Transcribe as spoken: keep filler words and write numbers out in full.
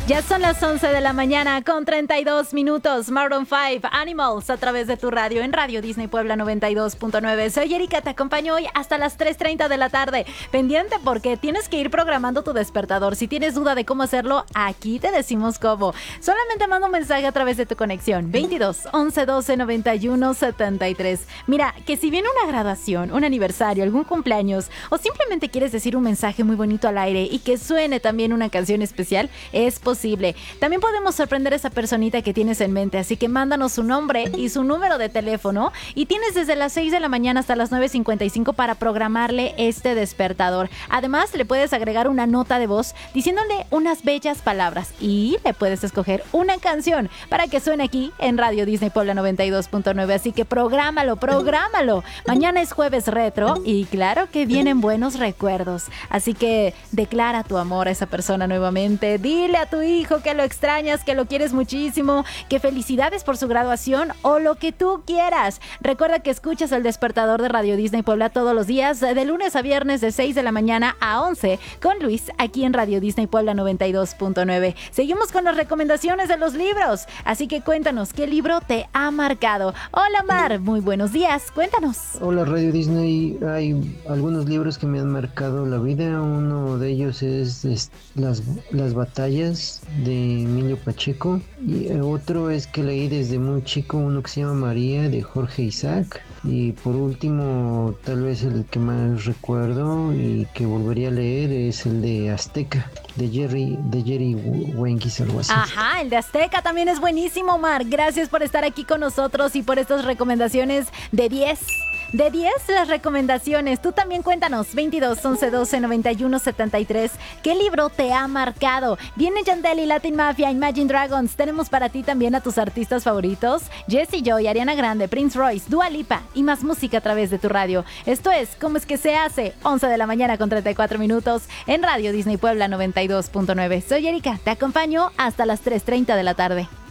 Ya son las once de la mañana con treinta y dos minutos. Maroon cinco, Animals, a través de tu radio en Radio Disney Puebla noventa y dos punto nueve. Soy Erika, te acompaño hoy hasta las tres treinta de la tarde. Pendiente porque tienes que ir programando tu despertador. Si tienes duda de cómo hacerlo, aquí te decimos cómo. Solamente manda un mensaje a través de tu conexión veintidós, once, doce, noventa y uno, setenta y tres. Mira, que si viene una graduación, un aniversario, algún cumpleaños o simplemente quieres decir un mensaje muy bonito al aire y que suene también una canción especial, es posible. También podemos sorprender a esa personita que tienes en mente, así que mándanos su nombre y su número de teléfono y tienes desde las seis de la mañana hasta las nueve cincuenta y cinco para programarle este despertador. Además, le puedes agregar una nota de voz diciéndole unas bellas palabras y le puedes escoger una canción para que suene aquí en Radio Disney Puebla noventa y dos punto nueve, así que prográmalo, prográmalo. Mañana es jueves retro y claro que vienen buenos recuerdos, así que declara tu amor a esa persona nuevamente, dile a tu hijo que lo extrañas, que lo quieres muchísimo, que felicidades por su graduación o lo que tú quieras. Recuerda que escuchas el despertador de Radio Disney Puebla todos los días, de lunes a viernes de seis de la mañana a once con Luis, aquí en Radio Disney Puebla noventa y dos punto nueve. Seguimos con las recomendaciones de los libros, así que cuéntanos, ¿qué libro te ha marcado? Hola Mar, muy buenos días, cuéntanos. Hola Radio Disney, hay algunos libros que me han marcado la vida. Uno de ellos es, es las, las batallas de Emilio Pacheco, y otro es que leí desde muy chico, uno que se llama María de Jorge Isaac, y por último tal vez el que más recuerdo y que volvería a leer es el de Azteca de Jerry de Jerry Wenquis, algo así. Ajá, el de Azteca también es buenísimo, Mar. Gracias por estar aquí con nosotros y por estas recomendaciones de diez. De diez las recomendaciones. Tú también cuéntanos, veintidós, once, doce, noventa y uno, setenta y tres. ¿Qué libro te ha marcado? Viene Yandel y Latin Mafia, Imagine Dragons. Tenemos para ti también a tus artistas favoritos, Jessie Joy, Ariana Grande, Prince Royce, Dua Lipa y más música a través de tu radio. Esto es ¿Cómo es que se hace? once de la mañana con treinta y cuatro minutos en Radio Disney Puebla noventa y dos punto nueve. Soy Erika, te acompaño hasta las tres treinta de la tarde.